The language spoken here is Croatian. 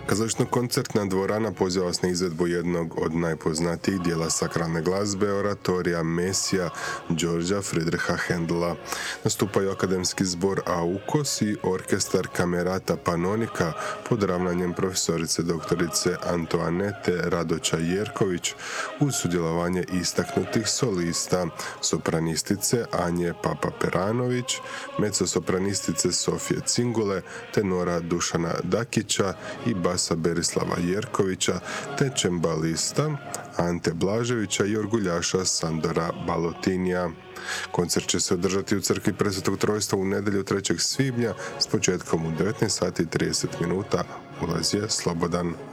Kazališno-koncertna dvorana poziva vas na izvedbu jednog od najpoznatijih dijela sakralne glazbe, oratorija Mesija Georgea Friedricha Händela. Nastupaju akademski zbor Aukos i orkestar Camerata Panonika pod ravnanjem profesorice doktorice Antoanete Radoča-Jerković uz sudjelovanje istaknutih solista, sopranistice Anje Papa-Peranović, mezzosopranistice Sofije Cingule, tenora Dušana Dakića i basa Berislava Jerkovića, te čembalista Ante Blaževića i orguljaša Sandora Balotinija. Koncert će se održati u crkvi Presvetog Trojstva u nedjelju 3. svibnja s početkom u 19:30 sati. Ulaz je slobodan.